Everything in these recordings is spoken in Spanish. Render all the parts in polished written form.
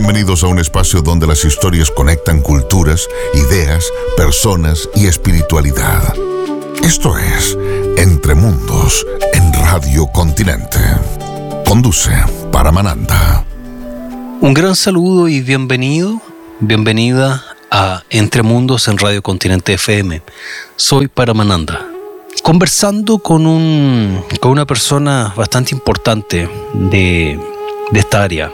Bienvenidos a un espacio donde las historias conectan culturas, ideas, personas y espiritualidad. Esto es Entre Mundos en Radio Continente. Conduce Paramananda. Un gran saludo y bienvenida a Entre Mundos en Radio Continente FM. Soy Paramananda. Conversando con una persona bastante importante de esta área.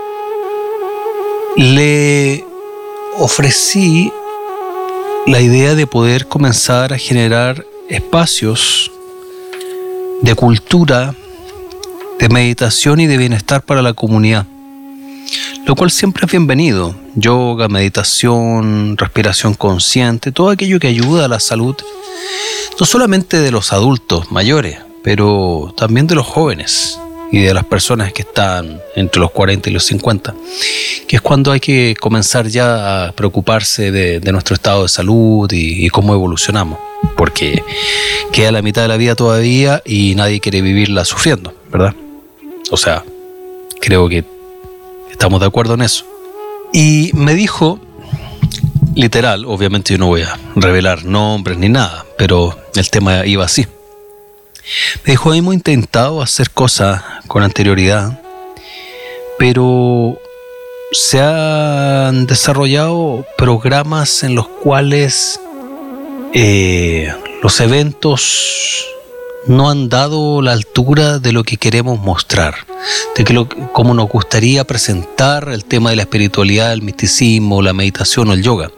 Le ofrecí la idea de poder comenzar a generar espacios de cultura, de meditación y de bienestar para la comunidad, lo cual siempre es bienvenido. Yoga, meditación, respiración consciente, todo aquello que ayuda a la salud, no solamente de los adultos mayores, pero también de los jóvenes y de las personas que están entre los 40 y los 50, que es cuando hay que comenzar ya a preocuparse de nuestro estado de salud y cómo evolucionamos, porque queda la mitad de la vida todavía y nadie quiere vivirla sufriendo, ¿verdad? O sea, creo que estamos de acuerdo en eso. Y me dijo, literal, obviamente yo no voy a revelar nombres ni nada, pero el tema iba así. Me dijo, hemos intentado hacer cosas con anterioridad, pero se han desarrollado programas en los cuales los eventos no han dado la altura de lo que queremos mostrar, cómo nos gustaría presentar el tema de la espiritualidad, el misticismo, la meditación o el yoga.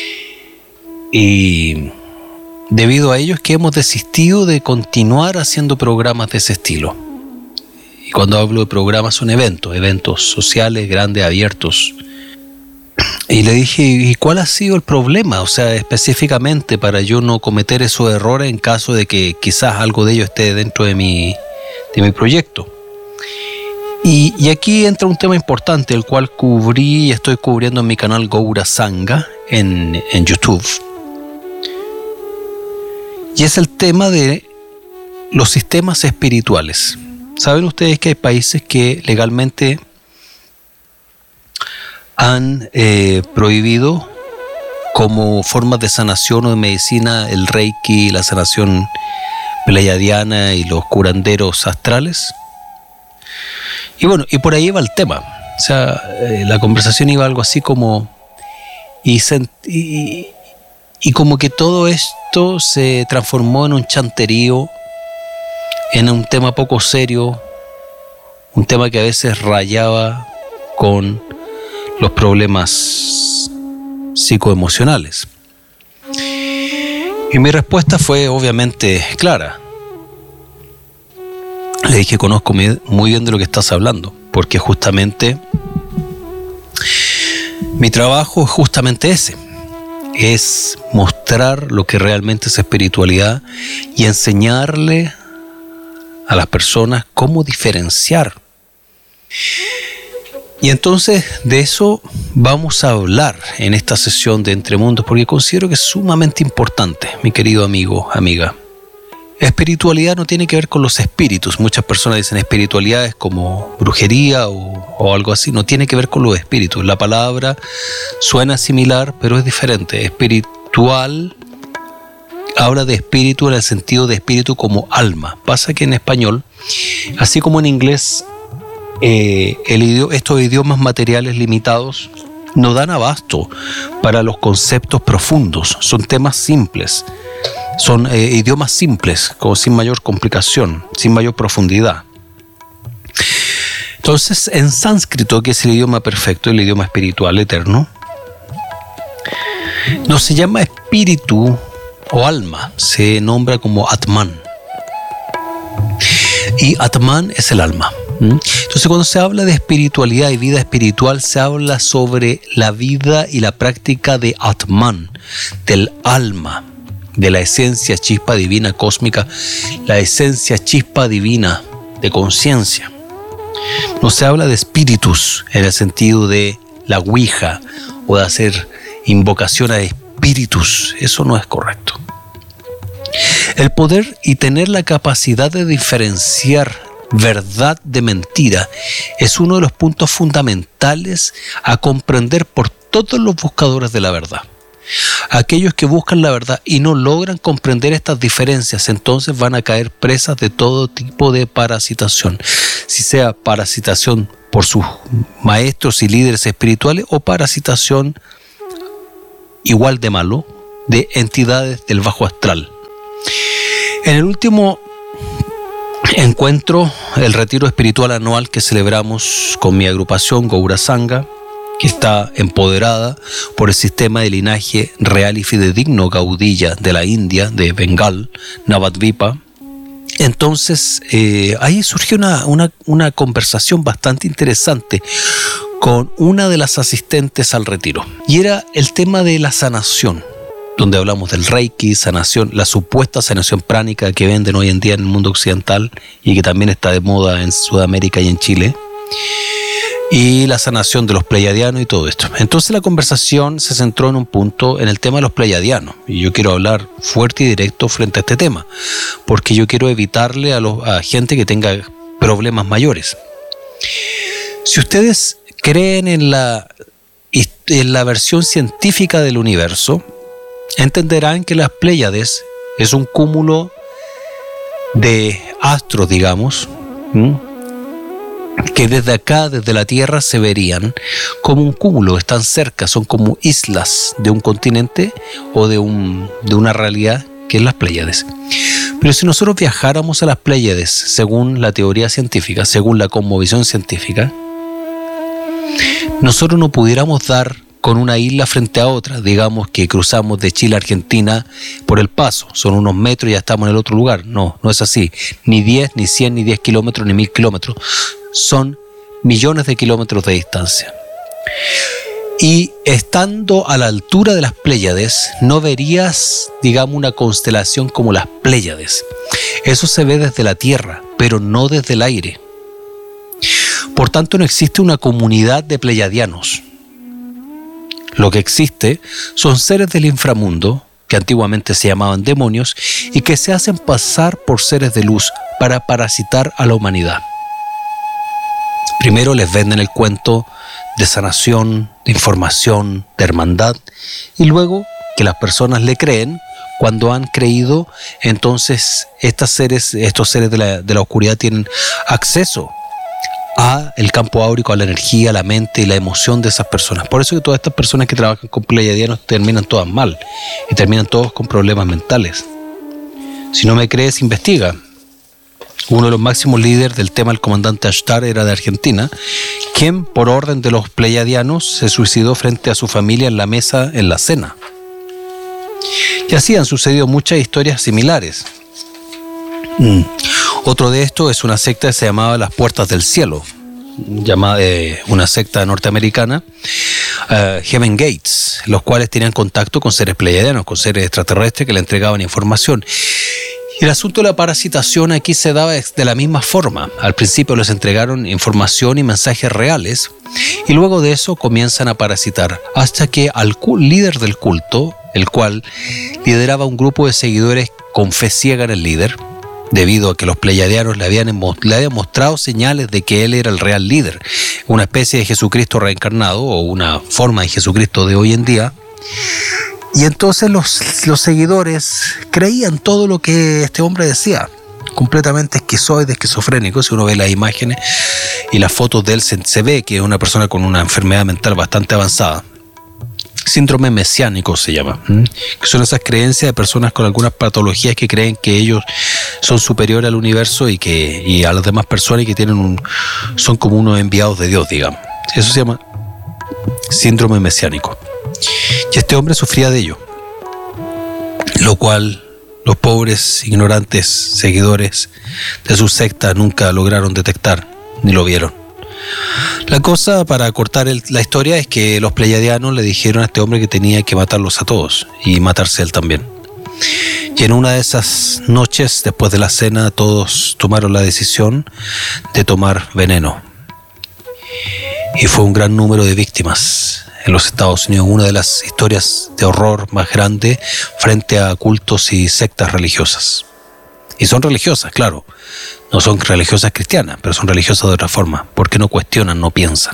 Y debido a ello es que hemos desistido de continuar haciendo programas de ese estilo. Y cuando hablo de programas son eventos sociales, grandes, abiertos. Y le dije, ¿y cuál ha sido el problema? O sea, específicamente para yo no cometer esos errores en caso de que quizás algo de ello esté dentro de mi proyecto. Y aquí entra un tema importante, el cual cubrí y estoy cubriendo en mi canal Goura Sangha en YouTube. Y es el tema de los sistemas espirituales. ¿Saben ustedes que hay países que legalmente han prohibido como formas de sanación o de medicina el Reiki, la sanación pleiadiana y los curanderos astrales? Y bueno, y por ahí va el tema. O sea, la conversación iba algo así como... Y como que todo esto se transformó en un chanterío, en un tema poco serio, un tema que a veces rayaba con los problemas psicoemocionales. Y mi respuesta fue obviamente clara. Le dije, conozco muy bien de lo que estás hablando, porque justamente mi trabajo es justamente ese. Es mostrar lo que realmente es espiritualidad y enseñarle a las personas cómo diferenciar. Y entonces de eso vamos a hablar en esta sesión de Entre Mundos, porque considero que es sumamente importante, mi querido amigo, amiga. Espiritualidad no tiene que ver con los espíritus. Muchas personas dicen espiritualidad es como brujería o algo así. No tiene que ver con los espíritus. La palabra suena similar, pero es diferente. Espiritual habla de espíritu en el sentido de espíritu como alma. Pasa que en español, así como en inglés, estos idiomas materiales limitados no dan abasto para los conceptos profundos. Son temas simples. Son idiomas simples, como sin mayor complicación, sin mayor profundidad. Entonces, en sánscrito, que es el idioma perfecto, el idioma espiritual eterno, no se llama espíritu o alma, se nombra como Atman. Y Atman es el alma. Entonces, cuando se habla de espiritualidad y vida espiritual, se habla sobre la vida y la práctica de Atman, del alma, de la esencia chispa divina cósmica, la esencia chispa divina de conciencia. No se habla de espíritus en el sentido de la ouija o de hacer invocación a espíritus. Eso no es correcto. El poder y tener la capacidad de diferenciar verdad de mentira es uno de los puntos fundamentales a comprender por todos los buscadores de la verdad. Aquellos que buscan la verdad y no logran comprender estas diferencias, entonces van a caer presas de todo tipo de parasitación, si sea parasitación por sus maestros y líderes espirituales o parasitación igual de malo de entidades del bajo astral. En el último encuentro, el retiro espiritual anual que celebramos con mi agrupación Gaura Sangha, que está empoderada por el sistema de linaje real y fidedigno Gaudilla de la India, de Bengal, Navadvipa. Entonces, ahí surgió una conversación bastante interesante con una de las asistentes al retiro. Y era el tema de la sanación, donde hablamos del Reiki, sanación, la supuesta sanación pránica que venden hoy en día en el mundo occidental y que también está de moda en Sudamérica y en Chile. Y la sanación de los pleiadianos y todo esto. Entonces la conversación se centró en un punto, en el tema de los pleiadianos. Y yo quiero hablar fuerte y directo frente a este tema, porque yo quiero evitarle a gente que tenga problemas mayores. Si ustedes creen en la versión científica del universo, entenderán que las Pléyades es un cúmulo de astros, digamos, que desde acá, desde la Tierra, se verían como un cúmulo, están cerca, son como islas de un continente o de una realidad que es las Pléyades. Pero si nosotros viajáramos a las Pléyades, según la teoría científica, según la cosmovisión científica, nosotros no pudiéramos dar con una isla frente a otra, digamos que cruzamos de Chile a Argentina por el paso, son unos metros y ya estamos en el otro lugar. No es así, ni 10, ni 100, ni 10 kilómetros, ni 1000 kilómetros, son millones de kilómetros de distancia. Y estando a la altura de las Pléyades, no verías, digamos, una constelación como las Pléyades. Eso se ve desde la Tierra, pero no desde el aire. Por tanto, no existe una comunidad de pleiadianos. Lo que existe son seres del inframundo, que antiguamente se llamaban demonios, y que se hacen pasar por seres de luz para parasitar a la humanidad. Primero les venden el cuento de sanación, de información, de hermandad, y luego que las personas le creen. Cuando han creído, entonces estos seres de la oscuridad tienen acceso a el campo áurico, a la energía, a la mente y la emoción de esas personas. Por eso que todas estas personas que trabajan con pleiadianos terminan todas mal y terminan todos con problemas mentales. Si no me crees, investiga. Uno de los máximos líderes del tema, el comandante Ashtar, era de Argentina, quien por orden de los pleiadianos se suicidó frente a su familia en la mesa en la cena. Y así han sucedido muchas historias similares. Otro de estos es una secta que se llamaba Las Puertas del Cielo, una secta norteamericana, Heaven Gates, los cuales tenían contacto con seres pleiadianos, con seres extraterrestres que le entregaban información. Y el asunto de la parasitación aquí se daba de la misma forma. Al principio les entregaron información y mensajes reales, y luego de eso comienzan a parasitar, hasta que al líder del culto, el cual lideraba un grupo de seguidores con fe ciega en el líder, debido a que los pleiadianos le habían mostrado señales de que él era el real líder, una especie de Jesucristo reencarnado o una forma de Jesucristo de hoy en día. Y entonces los seguidores creían todo lo que este hombre decía, completamente esquizoide, esquizofrénico. Si uno ve las imágenes y las fotos de él, se ve que es una persona con una enfermedad mental bastante avanzada. Síndrome mesiánico se llama, que son esas creencias de personas con algunas patologías que creen que ellos son superiores al universo y a las demás personas, y que son como unos enviados de Dios, digamos. Eso se llama síndrome mesiánico. Y este hombre sufría de ello, lo cual los pobres, ignorantes seguidores de su secta nunca lograron detectar ni lo vieron. La cosa, para cortar la historia, es que los pleiadianos le dijeron a este hombre que tenía que matarlos a todos y matarse él también. Y en una de esas noches, después de la cena, todos tomaron la decisión de tomar veneno. Y fue un gran número de víctimas en los Estados Unidos, una de las historias de horror más grande frente a cultos y sectas religiosas. Y son religiosas, claro. No son religiosas cristianas, pero son religiosas de otra forma, porque no cuestionan, no piensan.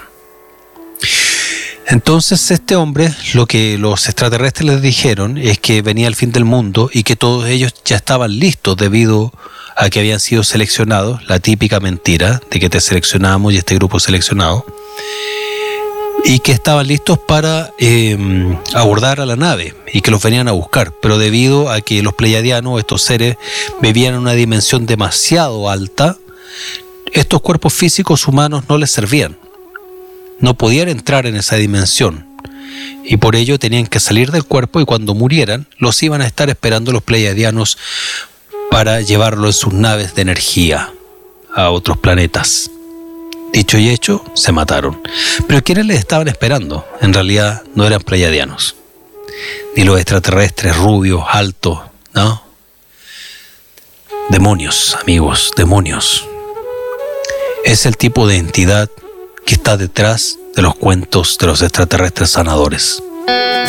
Entonces este hombre, lo que los extraterrestres les dijeron es que venía el fin del mundo y que todos ellos ya estaban listos debido a que habían sido seleccionados, la típica mentira de que te seleccionamos y este grupo seleccionado, y que estaban listos para abordar a la nave y que los venían a buscar, pero debido a que los pleiadianos, estos seres, vivían en una dimensión demasiado alta, estos cuerpos físicos humanos no les servían. No podían entrar en esa dimensión y por ello tenían que salir del cuerpo y cuando murieran los iban a estar esperando los pleiadianos para llevarlo en sus naves de energía a otros planetas. Dicho y hecho, se mataron. Pero ¿quiénes les estaban esperando? En realidad no eran pleiadianos, ni los extraterrestres rubios, altos, ¿no? Demonios, amigos, demonios. Es el tipo de entidad que está detrás de los cuentos de los extraterrestres sanadores.